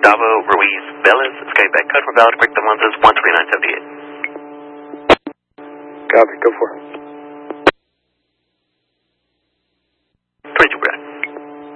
Gustavo Ruiz Velez, Skyback code for valid, correct the month is 13978. Copy, go for it.